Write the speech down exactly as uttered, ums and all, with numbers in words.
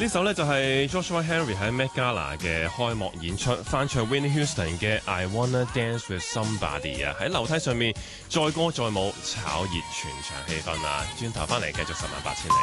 呢首呢就係 Joshua Henry 喺 Met Gala 嘅開幕演出，翻唱 Whitney Houston 嘅 I Wanna Dance With Somebody 啊，喺樓梯上面載歌載舞，炒熱全場氣氛啊！轉頭翻嚟繼續十萬八千里。